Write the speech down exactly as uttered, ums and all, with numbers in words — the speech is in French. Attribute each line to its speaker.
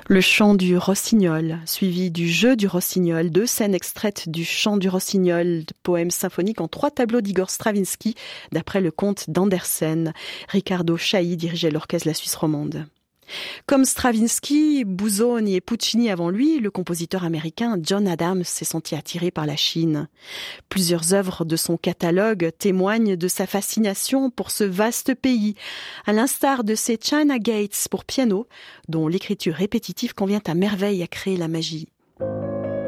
Speaker 1: Le chant du rossignol, suivi du jeu du rossignol, deux scènes extraites du chant du rossignol, poème symphonique en trois tableaux d'Igor Stravinsky, d'après le conte d'Andersen. Riccardo Chailly dirigeait l'orchestre de la Suisse romande. Comme Stravinsky, Busoni et Puccini avant lui, le compositeur américain John Adams s'est senti attiré par la Chine. Plusieurs œuvres de son catalogue témoignent de sa fascination pour ce vaste pays, à l'instar de ses China Gates pour piano, dont l'écriture répétitive convient à merveille à créer la magie.